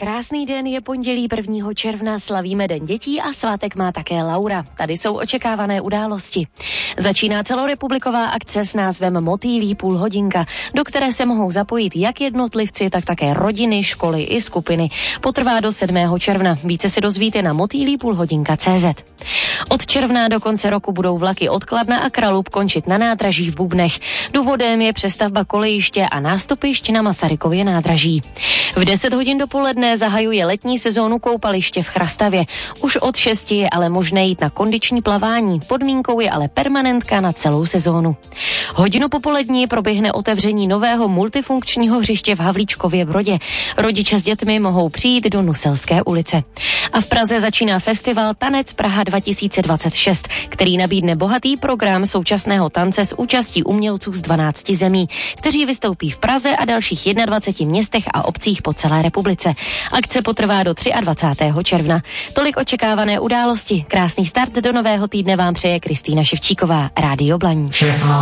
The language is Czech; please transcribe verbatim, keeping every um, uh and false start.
Krásný den, je pondělí prvního června, slavíme Den dětí a svátek má také Laura. Tady jsou očekávané události. Začíná celorepubliková akce s názvem Motýlí půlhodinka, do které se mohou zapojit jak jednotlivci, tak také rodiny, školy i skupiny. Potrvá do sedmého června. Více se dozvíte na motýlí půlhodinka tečka cé zet. Od června do konce roku budou vlaky od Kladna a Kralub končit na nádraží v Bubnech. Důvodem je přestavba kolejiště a nástupišť na Masarykově nádraží. V deset hodin dopoledne zahajuje letní sezónu koupaliště v Chrastavě. Už od šesti je ale možné jít na kondiční plavání. Podmínkou je ale permanentka na celou sezónu. Hodinu popolední proběhne otevření nového multifunkčního hřiště v Havlíčkově Brodě. Rodiče s dětmi mohou přijít do Nuselské ulice. A v Praze začíná festival Tanec Praha dva tisíce dvacet šest, který nabídne bohatý program současného tance s účastí umělců z dvanácti zemí, kteří vystoupí v Praze a dalších dvaceti jedné městech a obcích po celé republice. Akce potrvá do dvacátého třetího června. Tolik očekávané události. Krásný start do nového týdne vám přeje Kristýna Ševčíková, Rádio Blaník.